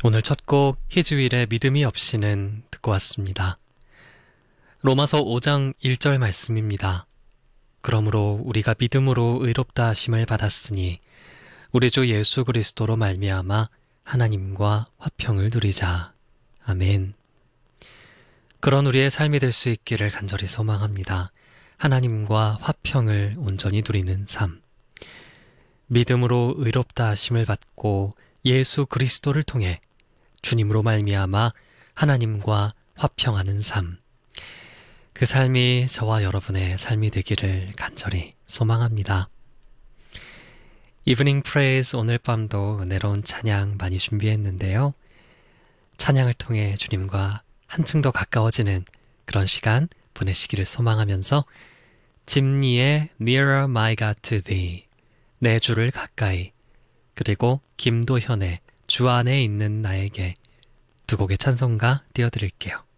오늘 첫 곡 히즈윌의 믿음이 없이는 듣고 왔습니다. 로마서 5장 1절 말씀입니다. 그러므로 우리가 믿음으로 의롭다 하심을 받았으니 우리 주 예수 그리스도로 말미암아 하나님과 화평을 누리자. 아멘. 그런 우리의 삶이 될 수 있기를 간절히 소망합니다. 하나님과 화평을 온전히 누리는 삶. 믿음으로 의롭다 하심을 받고 예수 그리스도를 통해 주님으로 말미암아 하나님과 화평하는 삶. 그 삶이 저와 여러분의 삶이 되기를 간절히 소망합니다. 이브닝 프레이즈 오늘 밤도 은혜로운 찬양 많이 준비했는데요. 찬양을 통해 주님과 한층 더 가까워지는 그런 시간 보내시기를 소망하면서 짐니의 Nearer My God to Thee, 내 주를 가까이, 그리고 김도현의 주 안에 있는 나에게 두 곡의 찬송가 띄워드릴게요.